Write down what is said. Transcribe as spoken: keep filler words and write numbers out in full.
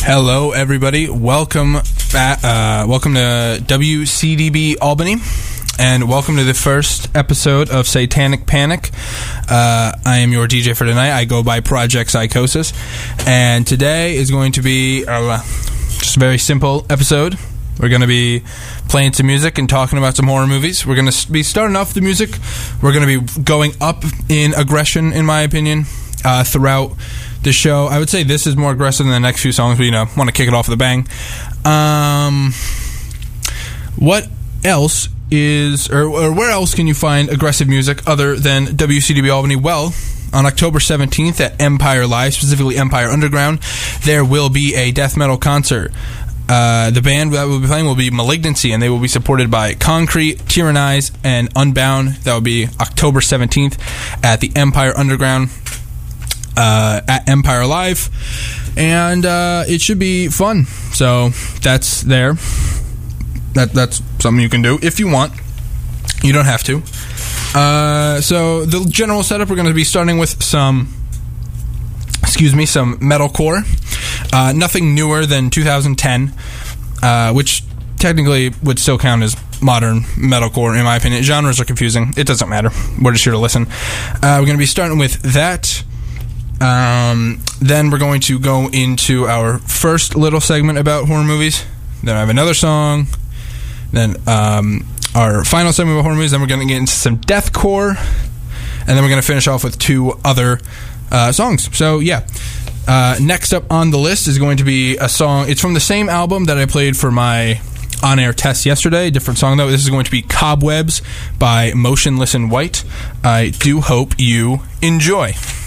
Hello, everybody. Welcome back. Uh, welcome to W C D B Albany, and welcome to the first episode of Satanic Panic. Uh, I am your D J for tonight. I go by Project Psychosis, and today is going to be uh, just a very simple episode. We're going to be playing some music and talking about some horror movies. We're going to be starting off the music. We're going to be going up in aggression, in my opinion, uh, throughout the show. I would say this is more aggressive than the next few songs, but, you know, want to kick it off with a bang. Um, what else is, or, or where else can you find aggressive music other than W C D B Albany? Well, on October seventeenth at Empire Live, specifically Empire Underground, there will be a death metal concert. Uh, the band that will be playing will be Malignancy, and they will be supported by Concrete, Tyrannize, and Unbound. That will be October seventeenth at the Empire Underground. Uh, at Empire Live, and uh, it should be fun. So that's there. That that's something you can do if you want. You don't have to. Uh, so the general setup, we're going to be starting with some, excuse me, some metalcore. Uh, nothing newer than two thousand ten, uh, which technically would still count as modern metalcore, in my opinion. Genres are confusing. It doesn't matter. We're just here to listen. Uh, we're going to be starting with that. Um, then we're going to go into our first little segment about horror movies. Then I have another song. Then um, our final segment about horror movies. Then we're going to get into some deathcore. And then we're going to finish off with two other uh, songs. So, yeah. Uh, next up on the list is going to be a song. It's from the same album that I played for my on-air test yesterday. Different song, though. This is going to be Cobwebs by Motionless in White. I do hope you enjoy.